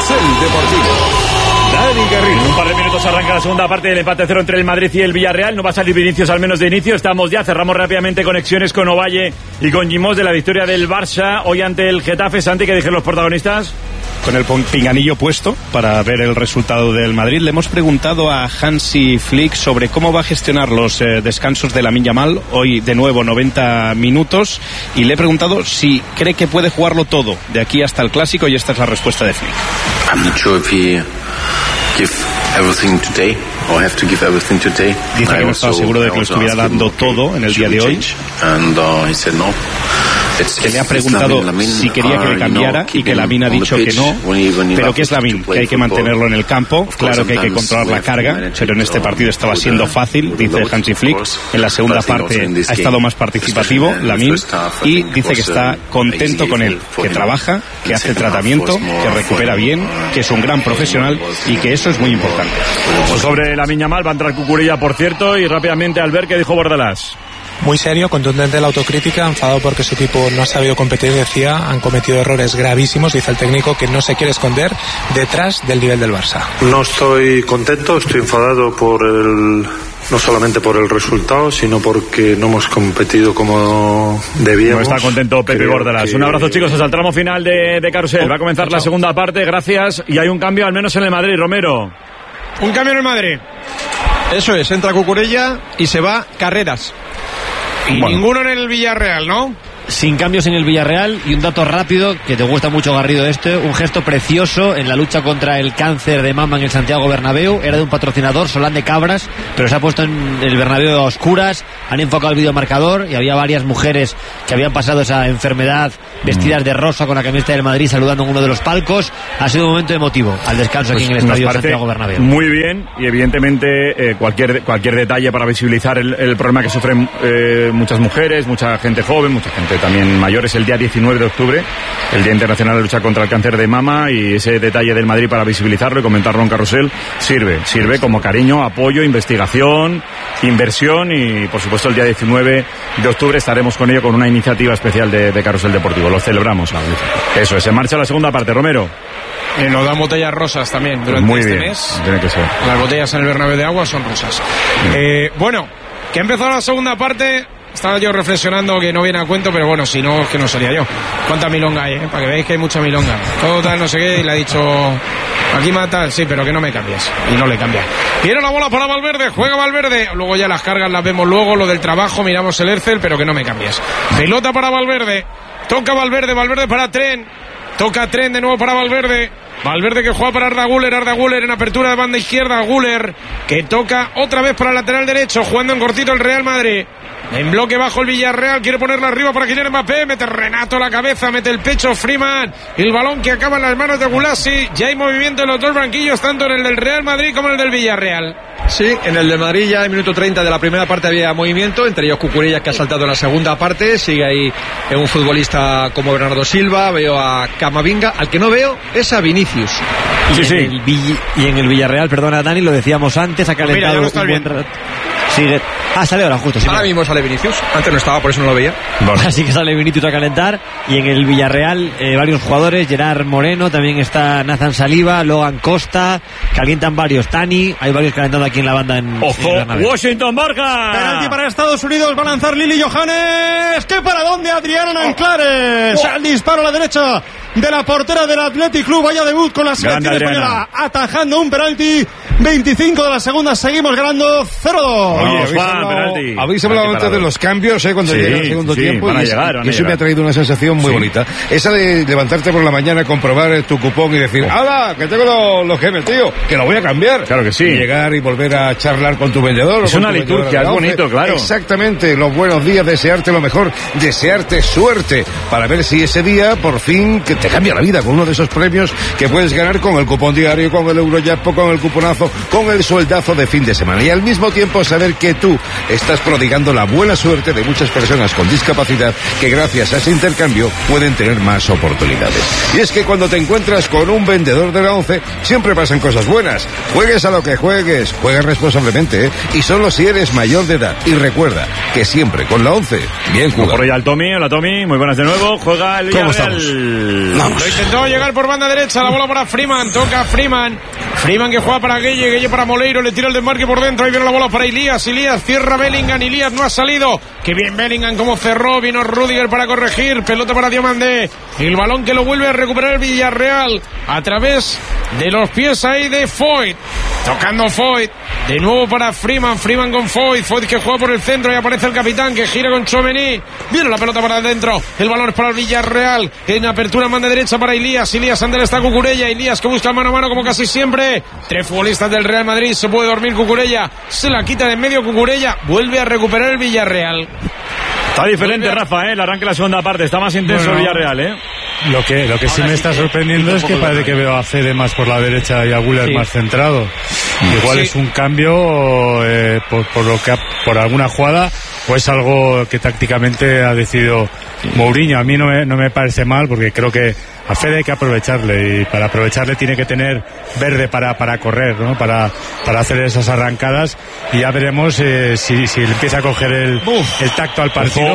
Carrusel Deportivo. Dani Garrido. En un par de minutos arranca la segunda parte del empate 0 entre el Madrid y el Villarreal. No va a salir Vinicius, al menos de inicio. Estamos ya, cerramos rápidamente conexiones con Ovalle y con Gimós de la victoria del Barça hoy ante el Getafe. Santi, ¿qué dijeron los protagonistas? Con el pinganillo puesto para ver el resultado del Madrid, le hemos preguntado a Hansi Flick sobre cómo va a gestionar los descansos de Lamine Yamal, hoy de nuevo 90 minutos, y le he preguntado si cree que puede jugarlo todo de aquí hasta el Clásico, y esta es la respuesta de Flick. I'm not sure if he give everything today or have to give everything today. Dice que no estaba seguro de que lo estuviera dando todo en el día de hoy. He said no. Que le ha preguntado si quería que le cambiara y que Lamine ha dicho que no, pero que es Lamine, que hay que mantenerlo en el campo. Claro que hay que controlar la carga, pero en este partido estaba siendo fácil, dice Hansi Flick. En la segunda parte ha estado más participativo Lamine, y dice que está contento con él, que trabaja, que hace tratamiento, que recupera bien, que es un gran profesional y que eso es muy importante. Pues sobre Lamine Yamal va a entrar Cucurella, por cierto, y rápidamente al ver que dijo Bordalás. Muy serio, contundente la autocrítica, enfadado porque su equipo no ha sabido competir, decía, han cometido errores gravísimos, dice el técnico, que no se quiere esconder detrás del nivel del Barça. No estoy contento, estoy enfadado no solamente por el resultado, sino porque no hemos competido como debíamos. No está contento Pepe Bordalás. Un abrazo, chicos, hasta el tramo final de Carrusel. Va a comenzar la segunda parte, gracias, y hay un cambio al menos en el Madrid, Romero. Un cambio en el Madrid. Eso es, entra Cucurella y se va Carreras. Y bueno, ninguno en el Villarreal, ¿no? Sin cambios en el Villarreal. Y un dato rápido, que te gusta mucho, Garrido, un gesto precioso en la lucha contra el cáncer de mama en el Santiago Bernabéu. Era de un patrocinador, Solán de Cabras, pero se ha puesto en el Bernabéu a oscuras. Han enfocado el videomarcador y había varias mujeres que habían pasado esa enfermedad vestidas de rosa con la camiseta del Madrid saludando en uno de los palcos. Ha sido un momento emotivo al descanso aquí en el estadio Santiago Bernabéu. Muy bien, y evidentemente cualquier detalle para visibilizar el problema que sufren muchas mujeres, mucha gente joven, mucha gente también mayores. El día 19 de octubre, el Día Internacional de Lucha contra el Cáncer de Mama, y ese detalle del Madrid para visibilizarlo y comentarlo en Carrusel sirve como cariño, apoyo, investigación, inversión, y por supuesto el día 19 de octubre estaremos con ello con una iniciativa especial de Carrusel Deportivo. Lo celebramos. Eso es, en marcha la segunda parte, Romero. Nos dan botellas rosas también durante muy este bien, mes. Tiene que ser. Las botellas en el Bernabéu de agua son rosas. Bueno, que ha empezado la segunda parte. Estaba yo reflexionando que no viene a cuento, pero bueno, si no, es que no sería yo. ¿Cuánta milonga hay, para que veáis que hay mucha milonga? Todo tal, no sé qué, y le ha dicho, aquí mata, sí, pero que no me cambies. Y no le cambia. Viene la bola para Valverde, juega Valverde. Luego ya las cargas las vemos luego, lo del trabajo, miramos el Ercel, pero que no me cambies. Pelota para Valverde, toca Valverde para Tren. Toca Tren de nuevo para Valverde. Valverde que juega para Arda Güler en apertura de banda izquierda. Güler que toca otra vez para el lateral derecho, jugando en cortito el Real Madrid. En bloque bajo el Villarreal, quiere ponerla arriba para Kylian Mbappé, mete Renato la cabeza, mete el pecho Freeman, el balón que acaba en las manos de Gulassi. Ya hay movimiento en los dos banquillos, tanto en el del Real Madrid como en el del Villarreal. Sí, en el de Madrid ya en minuto 30 de la primera parte había movimiento, entre ellos Cucurella, que ha saltado en la segunda parte. Sigue ahí un futbolista como Bernardo Silva, veo a Camavinga, al que no veo es a Vinicius. Y en el Villarreal, perdona Dani, lo decíamos antes, ha calentado un buen rato. Sigue. Sale ahora justo. Ahora mismo sale Vinicius. Antes no estaba, por eso no lo veía. Bueno. Así que sale Vinicius a calentar. Y en el Villarreal varios jugadores. Gerard Moreno, también está Nathan Saliba, Logan Costa. Calientan varios. Tani. Hay varios calentando aquí en la banda en Washington marca. Penalti para Estados Unidos. Va a lanzar Lili Johannes. ¿Qué para dónde? Adriano Nanclares. El disparo a la derecha de la portera del Athletic Club. Vaya debut con la selección española. Atajando un penalti. 25 de la segunda. Seguimos ganando 0-2. Oye, habéis hablado antes de los cambios, cuando llega el segundo tiempo, van a llegar. Eso me ha traído una sensación muy bonita. Esa de levantarte por la mañana, comprobar tu cupón y decir, ¡hala! Que tengo los gemes, tío, que lo voy a cambiar. Claro que sí. Y llegar y volver a charlar con tu vendedor. Es una liturgia, es bonito, claro. Exactamente, los buenos días, desearte lo mejor, desearte suerte, para ver si ese día, por fin, que te cambia la vida con uno de esos premios que puedes ganar con el cupón diario, con el Eurojackpot, con el cuponazo, premio con el sueldazo de fin de semana y al mismo tiempo saber que tú estás prodigando la buena suerte de muchas personas con discapacidad que gracias a ese intercambio pueden tener más oportunidades. Y es que cuando te encuentras con un vendedor de la ONCE siempre pasan cosas buenas. Juegues a lo que juegues, juegues responsablemente, ¿eh? Y solo si eres mayor de edad. Y recuerda que siempre con la ONCE, bien jugado. Por ahí al Tommy, hola Tommy, muy buenas de nuevo, juega el Villarreal. Lo intentó llegar por banda derecha, la bola para Freeman, toca Freeman que juega para Gueye para Moleiro, le tira el desmarque por dentro, ahí viene la bola para Ilías cierra Bellingham, Ilías no ha salido, que bien Bellingham como cerró, vino Rüdiger para corregir, pelota para Diomandé, el balón que lo vuelve a recuperar el Villarreal a través de los pies ahí de Foyt, tocando Foyt, de nuevo para Freeman con Foyt que juega por el centro y aparece el capitán que gira con Tchouaméni, viene la pelota para adentro, el balón es para el Villarreal, en apertura en banda derecha para Ilías ante está Cucurella, Ilías que busca mano a mano como casi siempre, 3 futbolistas del Real Madrid, se puede dormir Cucurella, se la quita de en medio Cucurella, vuelve a recuperar el Villarreal. Está diferente Rafa, el arranque de la segunda parte, está más intenso el Villarreal, Lo que sí me está sorprendiendo es que parece que veo a Fede más por la derecha y a Güler más centrado. Igual es un cambio por alguna jugada o es algo que tácticamente ha decidido Mourinho. A mí no me parece mal porque creo que a Fede hay que aprovecharle y para aprovecharle tiene que tener verde para correr, ¿no? Para hacer esas arrancadas y ya veremos si empieza a coger el tacto al partido.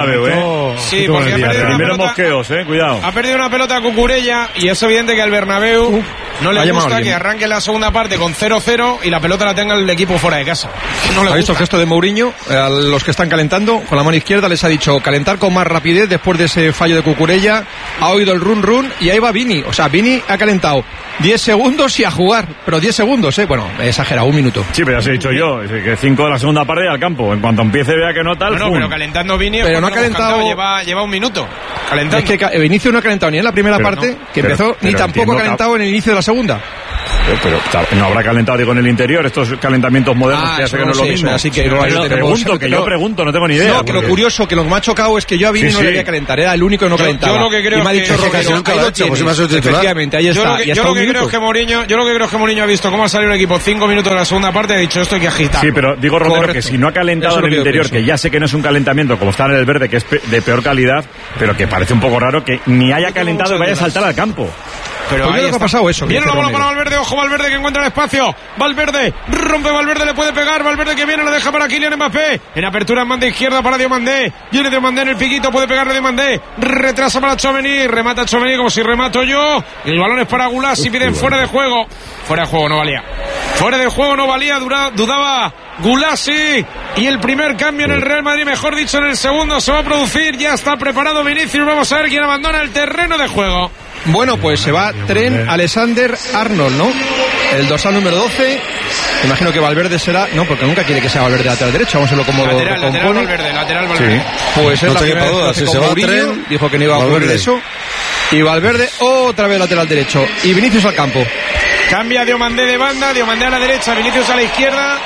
Sí, porque ha perdido primeros mosqueos, cuidado. Ha perdido una pelota a Cucurella y es evidente que al Bernabéu no le gusta que arranque la segunda parte con 0-0 y la pelota la tenga el equipo fuera de casa. ¿Ha visto el gesto de Mourinho? A los que están calentando con la mano izquierda les ha dicho calentar con más rapidez después de ese fallo de Cucurella. Ha oído el run y ahí va Vini. O sea, Vini ha calentado 10 segundos y a jugar, pero 10 segundos, bueno, he exagerado, 1 minuto. Sí, pero ya os he dicho yo, que 5 de la segunda parte al campo. En cuanto empiece vea que no tal. No, pero calentando Vini, pero no ha calentado. Lleva 1 minuto. Calentando. Es que Vinicius no ha calentado ni en la primera parte, que empezó, ni tampoco ha calentado en el inicio de la segunda. Pero no habrá calentado, digo, en el interior, estos calentamientos modernos que ya sé que no es lo mismo. Así que yo pregunto, no tengo ni idea. No, que lo curioso, que lo que me ha chocado es que yo a Vini no le voy a calentar, era el único que no calentaba. Yo lo que creo y me ha dicho efectivamente, ahí está. Yo lo que creo es que Mourinho ha visto cómo ha salido el equipo 5 minutos de la segunda parte y ha dicho esto hay que agitar. Sí, pero digo, Romero, que si no ha calentado en el interior, que ya sé que no es un calentamiento como está en el verde, que es de peor calidad, pero que parece un poco raro que ni haya calentado y vaya a saltar al campo. Pero ahí ha pasado eso. Viene la bola para Valverde, ojo Valverde que encuentra el espacio. Valverde, rompe Valverde, le puede pegar. Valverde que viene, lo deja para Kylian Mbappé. En apertura en banda izquierda para Diomandé. Viene Diomandé en el piquito, puede pegarle Diomandé. Retrasa para Tchouaméni, remata Tchouaméni como si remato yo. El balón es para Gulasi, piden fuera de juego. Fuera de juego no valía. Fuera de juego no valía, dudaba Gulasi. Y el primer cambio en el Real Madrid, mejor dicho en el segundo, se va a producir. Ya está preparado Vinicius, vamos a ver quién abandona el terreno de juego. Bueno, pues se va Trent Alexander-Arnold, ¿no? El dorsal número 12. Imagino que Valverde será... No, porque nunca quiere que sea Valverde lateral derecho. Vamos a verlo como lateral Valverde. Sí. Pues es la primera vez que se va Trent. Dijo que no iba a ocurrir eso. Y Valverde otra vez lateral derecho. Y Vinicius al campo. Cambia Diomandé de banda, Diomandé a la derecha, Vinicius a la izquierda.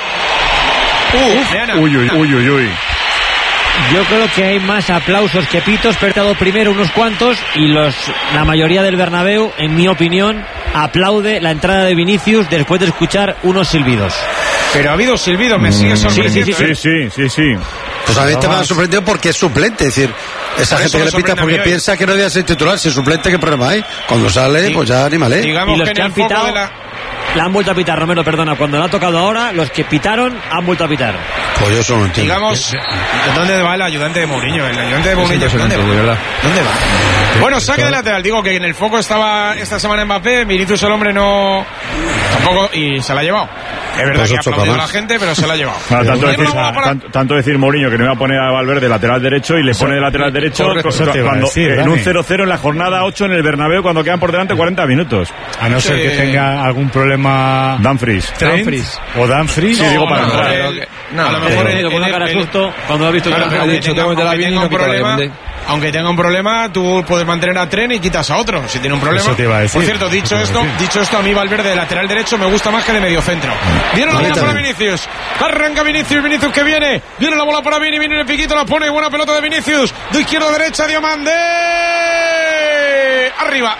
Uy. Yo creo que hay más aplausos que pitos, pero he dado primero unos cuantos y la mayoría del Bernabéu, en mi opinión, aplaude la entrada de Vinicius después de escuchar unos silbidos. Pero ha habido silbidos, me sigue sorprendiendo. Sí. Pues a mí me ha sorprendido porque es suplente, es decir, esa gente que le pita porque piensa que no debe ser titular, si es suplente, ¿qué problema hay? Cuando sale, pues ya anímale. Y los que han pitado... La han vuelto a pitar, Romero, perdona. Cuando le ha tocado ahora, los que pitaron han vuelto a pitar. Pues yo eso no entiendo. Digamos, ¿dónde va el ayudante de Mourinho? El ayudante de Mourinho, ¿dónde va? Bueno, saque de lateral. Digo que en el foco estaba esta semana Mbappé, Vinicius el hombre no... Tampoco, y se la ha llevado. Es verdad que ha aplaudido a la gente, pero se la ha llevado. Tanto decir Mourinho que no iba a poner a Valverde lateral derecho y le pone de lateral derecho en un 0-0 en la jornada 8 en el Bernabéu cuando quedan por delante 40 minutos. A no ser que tenga algún problema Dumfries. O Dumfries. Sí, digo para entrar. A lo mejor con una cara susto cuando ha visto que ha dicho tengo que la bien y no quita la aunque tenga un problema, tú puedes mantener a Trent y quitas a otro si tiene un problema. Eso te iba a decir. Por cierto, dicho esto, a mí Valverde de lateral derecho me gusta más que de medio centro. Viene la bola para Vinicius. Arranca Vinicius que viene. Viene la bola para Vini en el piquito, la pone. Buena pelota de Vinicius. De izquierda a derecha, Diomandé. Arriba.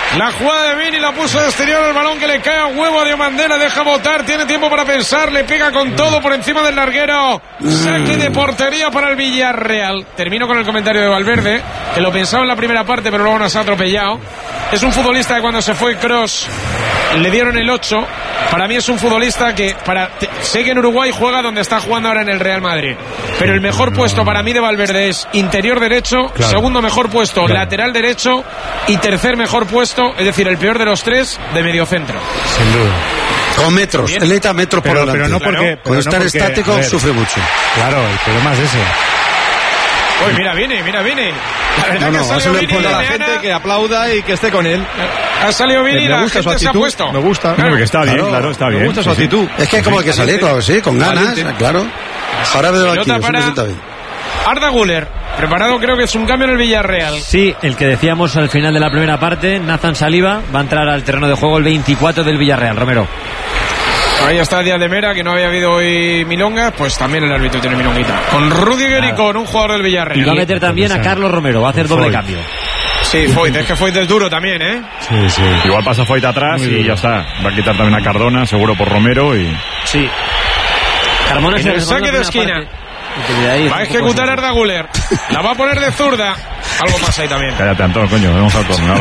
La jugada de Vini la puso de exterior, el balón que le cae a huevo a Diomandera, deja botar, tiene tiempo para pensar, le pega con todo por encima del larguero. Saque de portería para el Villarreal. Termino con el comentario de Valverde, que lo pensaba en la primera parte, pero luego nos ha atropellado. Es un futbolista que cuando se fue Kroos le dieron el 8. Para mí es un futbolista que sé que en Uruguay juega donde está jugando ahora en el Real Madrid, pero el mejor puesto para mí de Valverde es interior derecho, segundo mejor puesto lateral derecho y tercer mejor puesto, es decir, el peor de los tres, de mediocentro. Sin duda. Con metros, él necesita metros por delante. Pero no porque... Con estar estático sufre mucho. Claro, el problema es ese. Uy, mira, viene. La verdad que ha salido Vini, a la gente que aplauda y que esté con él. Ha salido Vini, la gusta gente su actitud, se ha puesto. Me gusta. Claro, que está bien, claro, está bien. Me gusta su actitud. Es que como hay que salir, claro, sí, con ganas, claro. Ahora veo aquí, eso me sienta bien. Arda Güler, preparado, creo que es un cambio en el Villarreal. Sí, el que decíamos al final de la primera parte, Nathan Saliba va a entrar al terreno de juego el 24 del Villarreal, Romero. Ahí está Díaz de Mera, que no había habido hoy milonga, pues también el árbitro tiene milonguita. Con Rudiger y con un jugador del Villarreal. Y va a meter también a Carlos Romero, va a hacer doble cambio. Sí, Foyt, es que Foyt es duro también, ¿eh? Sí. Igual pasa Foyt atrás y ya está. Va a quitar también a Cardona, seguro por Romero y... Sí. Carmona en el saque de esquina. Va a ejecutar Arda Güler. La va a poner de zurda. Algo pasa ahí también. Cállate, Antón, coño, vamos a terminar.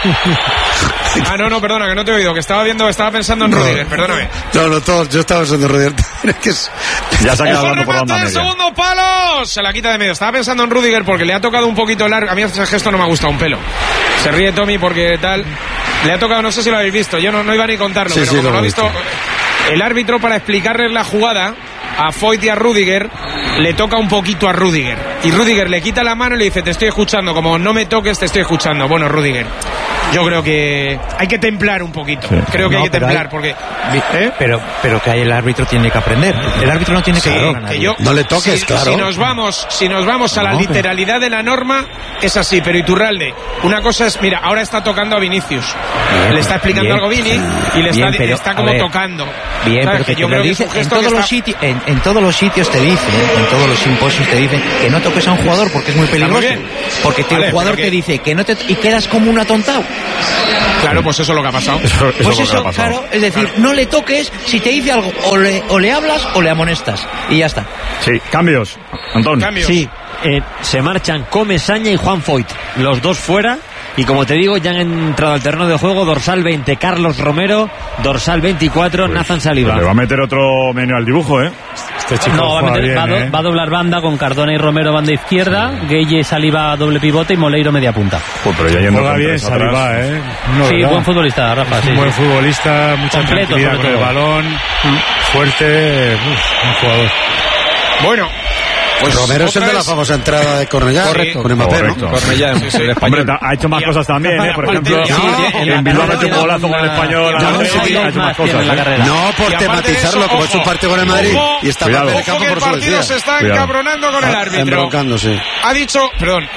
No, perdona, que no te he oído, que estaba pensando en Rudiger, perdóname. No, todos, yo estaba pensando en Rudiger. Ya se ha quedado hablando por la banda media. Segundo palo, se la quita de medio. Estaba pensando en Rudiger porque le ha tocado un poquito largo. A mí ese gesto no me ha gustado un pelo. Se ríe Tommy porque tal. Le ha tocado, no sé si lo habéis visto, yo no iba ni a contarlo, pero como lo ha visto el árbitro, para explicarles la jugada a Foyt y a Rudiger, le toca un poquito a Rudiger. Y Rudiger le quita la mano y le dice, te estoy escuchando, como no me toques, te estoy escuchando. Bueno, Rudiger, yo creo que hay que templar un poquito. Sí. Creo que hay que templar, porque... Pero que ahí el árbitro tiene que aprender. El árbitro no tiene que tocar a nadie. No le toques, claro. Si nos vamos a la literalidad de la norma, es así. Pero Iturralde, una cosa es, mira, ahora está tocando a Vinicius. Le está explicando algo a Vini y le está como tocando. Bien, pero que yo creo que es un gesto en todos los sitios te dicen, en todos los simposios te dicen que no toques a un jugador porque es muy peligroso. Porque el jugador te dice que no te... y quedas como un atontado. Claro, pues eso es lo que ha pasado. Claro, es decir, no le toques, si te dice algo, o le hablas o le amonestas. Y ya está. Sí, cambios, Antón. Sí, se marchan Comesaña y Juan Foyt, los dos fuera. Y como te digo, ya han entrado al terreno de juego dorsal 20 Carlos Romero, dorsal 24 Nathan Saliba. Pues le va a meter otro menú al dibujo, ¿eh? Este chico va a doblar banda con Cardona y Romero banda izquierda, Gueye, Saliba doble pivote y Moleiro media punta. Pero ya yendo juega bien Saliba, ¿eh? Sí, buen futbolista, Rafa. Sí, buen futbolista, mucha tranquilidad con el balón, fuerte, un jugador. Bueno, pues Romero es el de la famosa entrada de Cornellá. Correcto. Con Mbappé, correcto. ¿no? Cornellá, el Hombre, ha hecho más cosas también, ¿eh? Por ejemplo, en Bilbao ha hecho un golazo con el Español. Ha hecho más cosas. No por tematizarlo, como es un partido con el Madrid y está en el campo, por eso el partido se está encabronando con el árbitro. Embroncándose. Ha dicho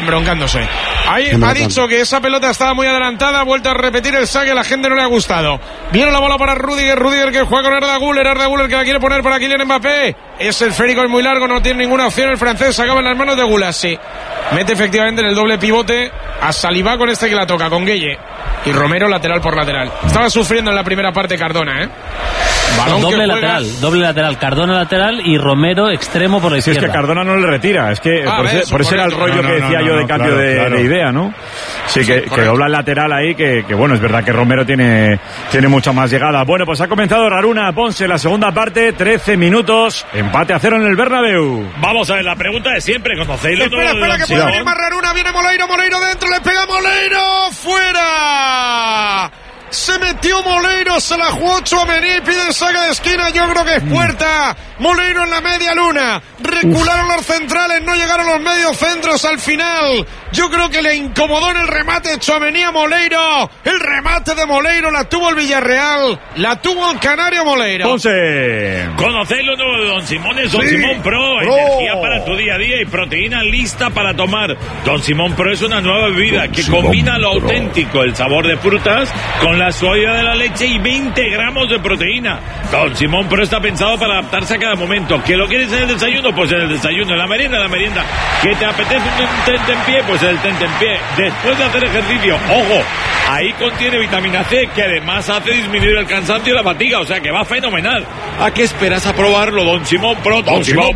que esa pelota estaba muy adelantada, ha vuelto a repetir el saque, a la gente no le ha gustado. Viene la bola para Rudiger que juega con Arda Güler que la quiere poner para Kylian Mbappé. Es el esférico, es muy largo, no tiene ninguna opción el francés, se acaba en las manos de Gulassi. Mete efectivamente en el doble pivote a Saliba con este que la toca, con Gueye. Y Romero lateral por lateral. Estaba sufriendo en la primera parte Cardona, ¿eh? Doble lateral, Cardona lateral y Romero extremo por la izquierda. Es que Cardona no le retira, es que por ese era el rollo que decía yo de cambio de idea, ¿no? Sí, que dobla el lateral ahí, que bueno, es verdad que Romero tiene mucha más llegada. Bueno, pues ha comenzado Raruna Ponce la segunda parte, 13 minutos, empate a 0 en el Bernabéu. Vamos a ver, la pregunta de siempre, ¿conocéis? Espera, que puede venir más Raruna, viene Moleiro dentro, le pega Moleiro, fuera. Se metió Moleiro, se la jugó Tchouaméni, pide el saque de esquina, yo creo que es puerta. Moleiro en la media luna. Recularon los centrales, no llegaron los medios centros al final. Yo creo que le incomodó en el remate Tchouaméni a Moleiro. El remate de Moleiro la tuvo el Villarreal, la tuvo el Canario Moleiro. Ponce. ¿Conocéis lo nuevo de Don Simón? Es Don Simón Pro. Energía para tu día a día y proteína lista para tomar. Don Simón Pro es una nueva bebida que combina lo auténtico, el sabor de frutas, con la suavidad de la leche y 20 gramos de proteína. Don Simón Pro está pensado para adaptarse a cada cada momento. ¿Que lo quieres en el desayuno? Pues en el desayuno. En la merienda. ¿Que te apetece un tentempié? Pues el tentempié. Después de hacer ejercicio, ojo, ahí contiene vitamina C, que además hace disminuir el cansancio y la fatiga, o sea que va fenomenal. ¿A qué esperas a probarlo, Don Simón Pro? Don Simón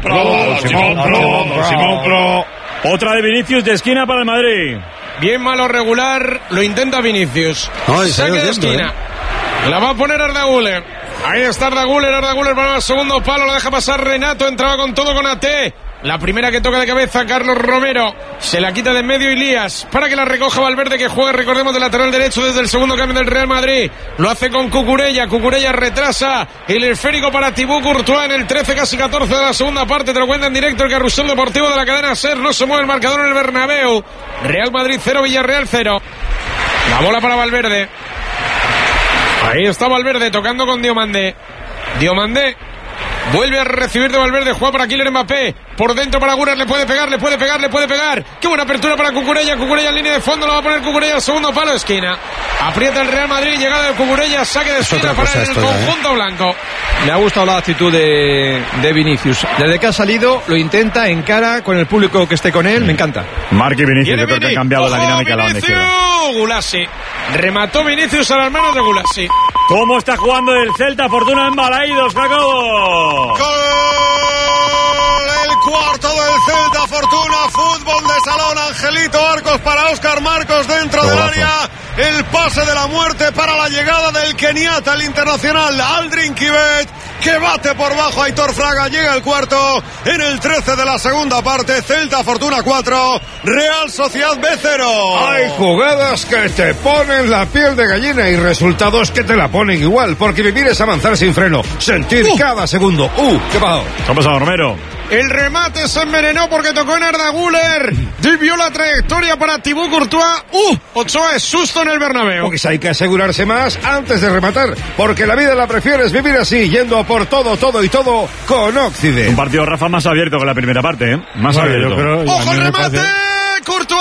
Pro. Otra de Vinicius de esquina para el Madrid. Bien malo regular, lo intenta Vinicius. Saque de esquina. La va a poner Arda Güler. Ahí está Arda Güler para el segundo palo, la deja pasar Renato, entraba con todo con AT. La primera que toca de cabeza Carlos Romero, se la quita de en medio Ilías para que la recoja Valverde, que juega, recordemos, de lateral derecho desde el segundo cambio del Real Madrid. Lo hace con Cucurella retrasa el esférico para Thibaut Courtois en el 13, casi 14 de la segunda parte. Te lo cuenta en directo el Carrusel Deportivo de la cadena SER. No se mueve el marcador en el Bernabéu. Real Madrid 0, Villarreal 0. La bola para Valverde. Ahí está Valverde tocando con Diomandé. Vuelve a recibir de Valverde, juega para Kylian Mbappé, por dentro para Güler, le puede pegar. Qué buena apertura para Cucurella en línea de fondo, lo va a poner Cucurella al segundo palo, esquina. Aprieta el Real Madrid, llegada de Cucurella, saque de esquina para el conjunto blanco. Me ha gustado la actitud de Vinicius. Desde que ha salido, lo intenta, encara con el público que esté con él, me encanta. Marc y Vinicius, yo creo que han cambiado la dinámica de la banda izquierda. Gulasi. Remató Vinicius a las manos de Gulasi. ¿Cómo está jugando el Celta? Fortuna en Balaídos, Jacobo. Gol, el cuarto del Celta, Fortuna, fútbol de salón, Angelito Arcos para Óscar Marcos dentro del área, el pase de la muerte para la llegada del keniata, el internacional Aldrin Kibet, que bate por bajo a Aitor Fraga, llega el cuarto en el 13 de la segunda parte. Celta Fortuna 4, Real Sociedad B0. Hay jugadas que te ponen la piel de gallina y resultados que te la ponen igual, porque vivir es avanzar sin freno, sentir cada segundo. ¿Qué pasó? ¿Qué ha pasado, Romero? El remate se envenenó porque tocó en Arda Güler. Desvió la trayectoria para Thibaut Courtois. Ochoa es susto en el Bernabéu. Pues hay que asegurarse más antes de rematar, porque la vida la prefieres vivir así, yendo a por todo con Occident. Un partido, Rafa, más abierto que la primera parte, ¿eh? Más abierto. Yo creo, ¡ojo el remate! ¡Courtois!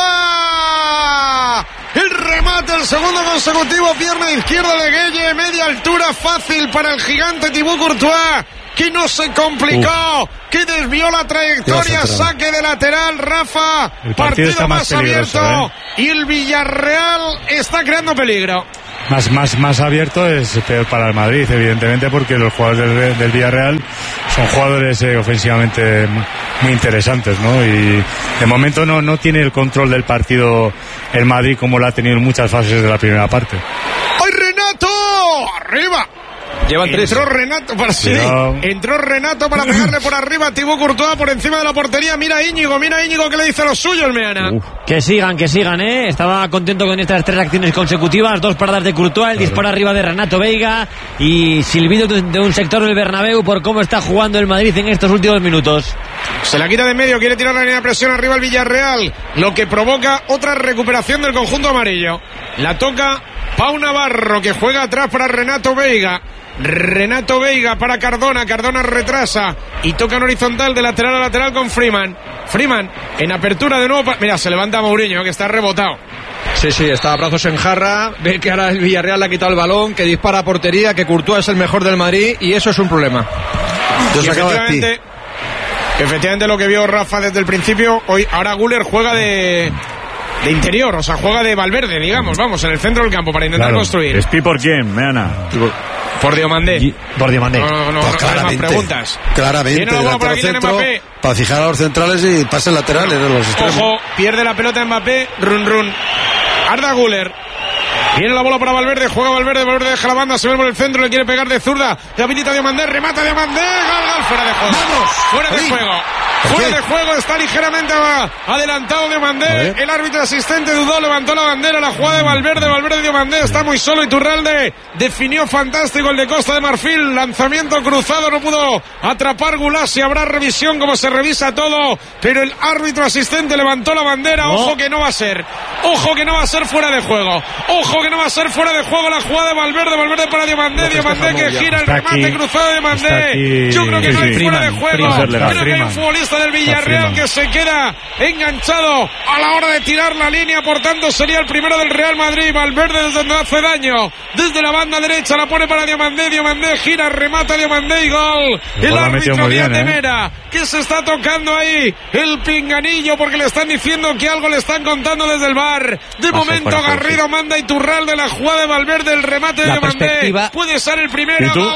El remate, el segundo consecutivo, pierna izquierda de Gueye, media altura, fácil para el gigante Thibaut Courtois, que no se complicó, que desvió la trayectoria, saque de lateral, Rafa, partido más abierto, y el Villarreal está creando peligro. Más abierto es peor para el Madrid, evidentemente, porque los jugadores del Villarreal son jugadores ofensivamente muy interesantes, ¿no? Y de momento no tiene el control del partido el Madrid como lo ha tenido en muchas fases de la primera parte. ¡Ay, Renato! ¡Arriba! Llevan tres. Entró Renato para pegarle por arriba a Thibaut Courtois por encima de la portería. Mira Íñigo que le dice lo suyo el Meana. Que sigan, Estaba contento con estas 3 acciones consecutivas, 2 paradas de Courtois, el disparo arriba de Renato Veiga y silbido de un sector del Bernabéu por cómo está jugando el Madrid en estos últimos minutos. Se la quita de medio, quiere tirar la línea de presión arriba el Villarreal, lo que provoca otra recuperación del conjunto amarillo. La toca Pau Navarro, que juega atrás para Renato Veiga para Cardona retrasa y toca en horizontal de lateral a lateral con Freeman en apertura de nuevo, mira, se levanta Mourinho, que está rebotado. Sí, está a brazos en jarra, ve que ahora el Villarreal le ha quitado el balón, que dispara a portería, que Courtois es el mejor del Madrid y eso es un problema. Efectivamente lo que vio Rafa desde el principio, ahora Güler juega de interior, o sea, juega de Valverde, digamos, en el centro del campo para intentar construir. ¿Espi por quién, Meana? Por Diomandé. Por Diomandé. No hay más preguntas. Claramente, delantero centro, para fijar a los centrales y pases laterales de los extremos. Ojo, pierde la pelota Mbappé, run. Arda Güler. Viene la bola para Valverde, juega Valverde deja la banda, se ve por el centro, le quiere pegar de zurda, le habilita Diomandé, remata Diomandé, gol, fuera de juego. ¡Vamos! Fuera de juego, está ligeramente adelantado Diomandé, el árbitro asistente dudó, levantó la bandera, la jugada de Valverde Diomandé, está muy solo, Iturralde definió fantástico el de Costa de Marfil, lanzamiento cruzado, no pudo atrapar Gulasi, habrá revisión como se revisa todo, pero el árbitro asistente levantó la bandera, ojo que no va a ser fuera de juego, ojo que no va a ser fuera de juego la jugada de Valverde para Diomandé que gira el remate cruzado de Diomandé. Yo creo que no hay fuera de juego. Creo que hay un futbolista del Villarreal que se queda enganchado a la hora de tirar la línea, por tanto sería el primero del Real Madrid. Valverde desde donde hace daño, desde la banda derecha la pone para Diomandé gira, remata Diomandé y gol. El árbitro Díaz de Mera, que se está tocando ahí el pinganillo porque le están diciendo que algo le están contando desde el VAR. De momento Garrido manda Iturralde la jugada de Valverde, el remate de Diomandé puede ser el primero.